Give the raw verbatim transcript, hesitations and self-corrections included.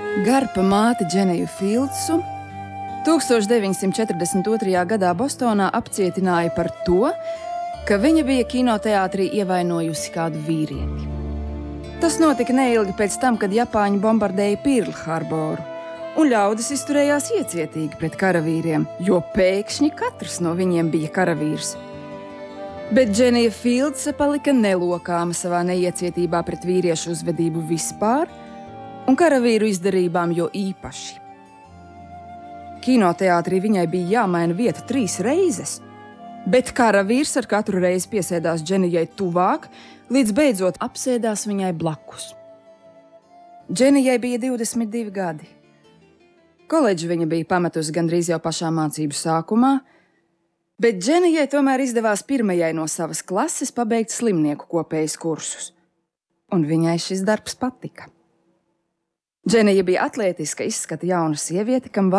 Garpa māte Dženiju Fieldsu tūkstoš deviņsimt četrdesmit otrajā gadā Bostonā apcietināja par to, ka viņa bija kinoteātrī ievainojusi kādu vīrieti. Tas notika neilgi pēc tam, kad Japāņi bombardēja Pirl Harboru, un ļaudis izturējās iecietīgi pret karavīriem, jo pēkšņi katrs no viņiem bija karavīrs. Bet Dženija Fieldsa palika nelokāma savā neiecietībā pret vīriešu uzvedību vispār, un karavīru izdarībām jo īpaši. Kinoteātrī viņai bija jāmaina vieta trīs reizes, bet karavīrs ar katru reizi piesēdās Dženijai tuvāk, līdz beidzot apsēdās viņai blakus. Dženijai bija divdesmit divi gadi. Koledžu viņa bija pametusi gandrīz jau pašā mācību sākumā, bet Dženijai tomēr izdevās pirmajai no savas klases pabeigt slimnieku kopējas kursus, un viņai šis darbs patika. Dženija bija atlētiska izskata jauna sieviete, kam